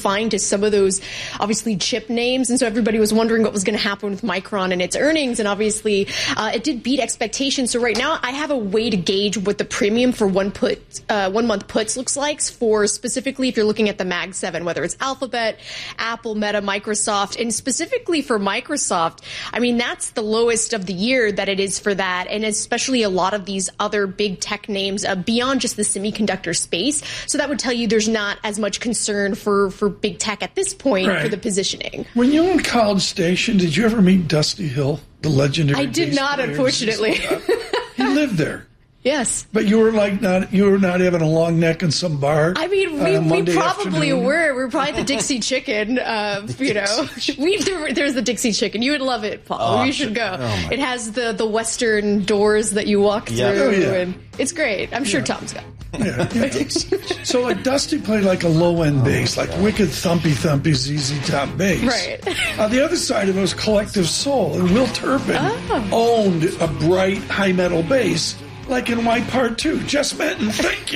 confined to some of those, obviously, chip names. And so everybody was wondering what was going to happen with Micron and its earnings. And obviously, it did beat expectations. So right now, I have a way to gauge what the premium for 1 month puts looks like for specifically if you're looking at the Mag 7, whether it's Alphabet, Apple, Meta, Microsoft, and specifically for Microsoft. I mean, that's the lowest of the year that it is for that. And especially a lot of these other big tech names beyond just the semiconductor space. So that would tell you there's not as much concern for big tech at this point for the positioning. When you were in College Station, did you ever meet Dusty Hill, the legendary I did not, player? Unfortunately. He lived there. Yes. But you were not having a long neck in some bar. I mean, we probably were. We were probably the Dixie Chicken. There's the Dixie Chicken. You would love it, Paul. Oh, you should go. It has the Western doors that you walk through, and it's great. I'm sure Tom's got. So like Dusty played like a low end bass, like wicked thumpy ZZ Top bass. Right. On the other side of it was Collective Soul, and Will Turpin owned a bright high metal bass. Like in White Part 2. Jess Benton, thank you.